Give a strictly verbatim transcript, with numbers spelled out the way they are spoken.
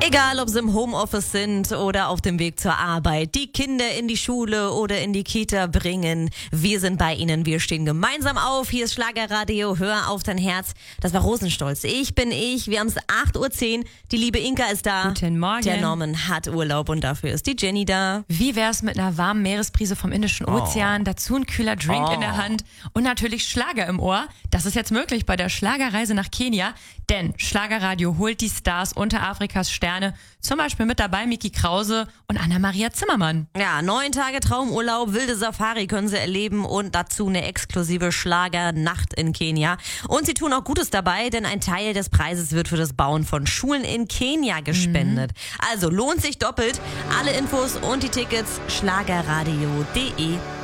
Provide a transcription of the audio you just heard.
Egal, ob sie im Homeoffice sind oder auf dem Weg zur Arbeit, die Kinder in die Schule oder in die Kita bringen. Wir sind bei Ihnen, wir stehen gemeinsam auf. Hier ist Schlagerradio, hör auf dein Herz. Das war Rosenstolz. Ich bin ich, wir haben es acht Uhr zehn. Die liebe Inka ist da. Guten Morgen. Der Norman hat Urlaub und dafür ist die Jenny da. Wie wär's mit einer warmen Meeresbrise vom Indischen Ozean, oh. dazu ein kühler Drink oh. in der Hand und natürlich Schlager im Ohr? Das ist jetzt möglich bei der Schlagerreise nach Kenia, denn Schlagerradio holt die Stars unter Afrikas Sterne, zum Beispiel mit dabei Miki Krause und Anna-Maria Zimmermann. Ja, neun Tage Traumurlaub, wilde Safari können sie erleben und dazu eine exklusive Schlagernacht in Kenia. Und sie tun auch Gutes dabei, denn ein Teil des Preises wird für das Bauen von Schulen in Kenia gespendet. Mhm. Also lohnt sich doppelt. Alle Infos und die Tickets schlagerradio punkt de.